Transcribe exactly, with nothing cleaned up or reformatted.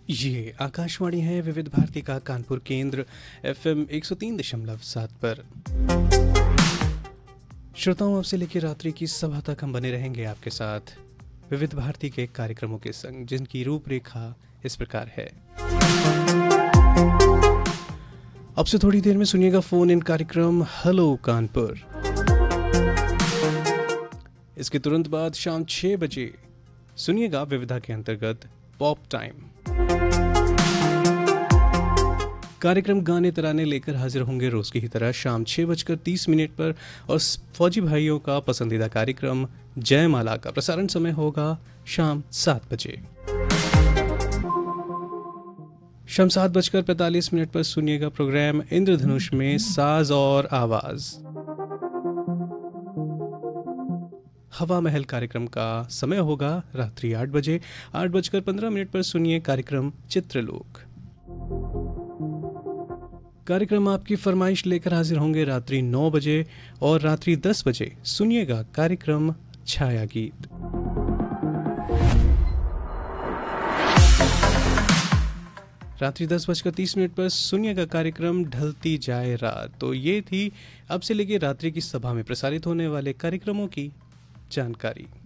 ये आकाशवाणी है विविध भारती का कानपुर केंद्र एफएम एक सौ तीन दशमलव सात पर। श्रोताओं, अब से लेकर रात्रि की सभा तक हम बने रहेंगे आपके साथ विविध भारती के कार्यक्रमों के संग, जिनकी रूपरेखा इस प्रकार है। अब से थोड़ी देर में सुनिएगा फोन इन कार्यक्रम हेलो कानपुर। इसके तुरंत बाद शाम छह बजे सुनिएगा विविधा के अंतर्गत पॉप टाइम। कार्यक्रम गाने तराने लेकर हाजिर होंगे रोज की ही तरह शाम छह बजकर तीस मिनट पर, और फौजी भाइयों का पसंदीदा कार्यक्रम जयमाला का प्रसारण समय होगा शाम सात बजे। शाम सात बजकर पैंतालीस मिनट पर सुनिएगा प्रोग्राम इंद्रधनुष में साज और आवाज। हवा महल कार्यक्रम का समय होगा रात्रि आठ बजे। आठ बजकर पंद्रह मिनट पर सुनिए कार्यक्रम चित्रलोक। कार्यक्रम आपकी फरमाइश लेकर हाजिर होंगे रात्रि नौ बजे, और रात्रि दस बजे सुनिएगा कार्यक्रम छाया गीत। रात्रि दस बजकर तीस मिनट पर सुनिएगा कार्यक्रम ढलती जाए रात। तो ये थी अब से लेकर रात्रि की सभा में प्रसारित होने वाले कार्यक्रमों की जानकारी।